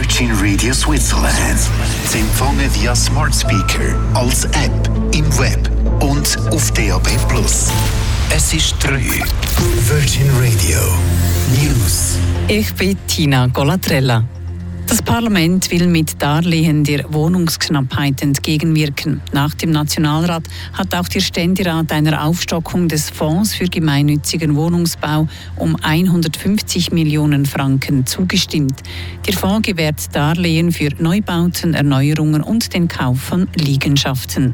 Virgin Radio Switzerland. Zu empfangen via Smart Speaker, als App, im Web und auf DAB+. Es ist 3. Virgin Radio News. Ich bin Tina Golatrella. Das Parlament will mit Darlehen der Wohnungsknappheit entgegenwirken. Nach dem Nationalrat hat auch der Ständerat einer Aufstockung des Fonds für gemeinnützigen Wohnungsbau um 150 Millionen Franken zugestimmt. Der Fonds gewährt Darlehen für Neubauten, Erneuerungen und den Kauf von Liegenschaften.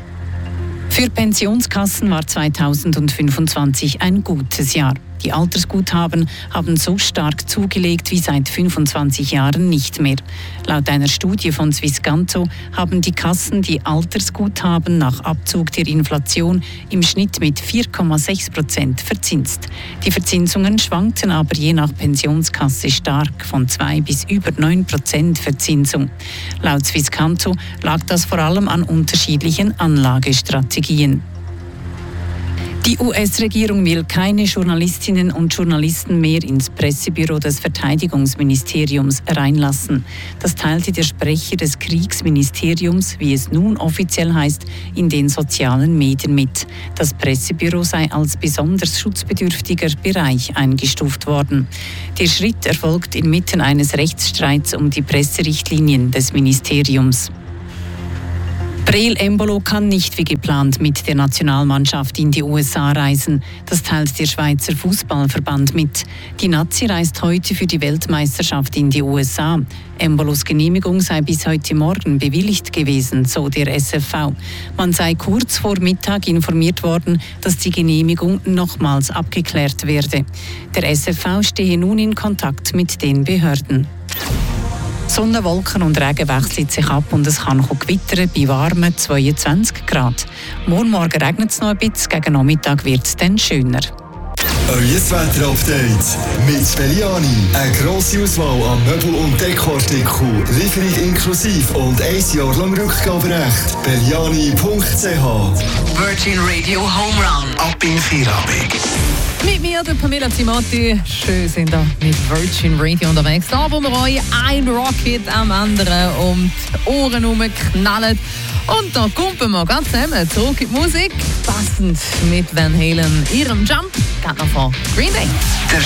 Für Pensionskassen war 2025 ein gutes Jahr. Die Altersguthaben haben so stark zugelegt wie seit 25 Jahren nicht mehr. Laut einer Studie von Swisscanto haben die Kassen die Altersguthaben nach Abzug der Inflation im Schnitt mit 4,6% verzinst. Die Verzinsungen schwankten aber je nach Pensionskasse stark, von 2 bis über 9% Verzinsung. Laut Swisscanto lag das vor allem an unterschiedlichen Anlagestrategien. Die US-Regierung will keine Journalistinnen und Journalisten mehr ins Pressebüro des Verteidigungsministeriums reinlassen. Das teilte der Sprecher des Kriegsministeriums, wie es nun offiziell heißt, in den sozialen Medien mit. Das Pressebüro sei als besonders schutzbedürftiger Bereich eingestuft worden. Der Schritt erfolgt inmitten eines Rechtsstreits um die Presserichtlinien des Ministeriums. Breel Embolo kann nicht wie geplant mit der Nationalmannschaft in die USA reisen. Das teilt der Schweizer Fußballverband mit. Die Nazi reist heute für die Weltmeisterschaft in die USA. Embolos Genehmigung sei bis heute Morgen bewilligt gewesen, so der SFV. Man sei kurz vor Mittag informiert worden, dass die Genehmigung nochmals abgeklärt werde. Der SFV stehe nun in Kontakt mit den Behörden. Sonne, Wolken und Regen wechseln sich ab und es kann gewittern bei warmen 22 Grad. Morgen regnet es noch ein bisschen, gegen Nachmittag wird es dann schöner. Euer Wetter-Update mit Belliani. Eine grosse Auswahl an Möbel- und Dekoartikeln, Lieferung inklusiv und 1 Jahr lang Rückgaberecht. Belliani.ch. Virgin Radio Home Run ab in Feierabend. Mit mir, der Pamela Zimati. Schön sind wir mit Virgin Radio unterwegs. Da, wo wir euch ein Rocket am anderen um die Ohren herumknallen. Und da kommen wir ganz zusammen zurück in die Musik. Passend mit Van Halen, ihrem Jump, geht noch von Green Day. Der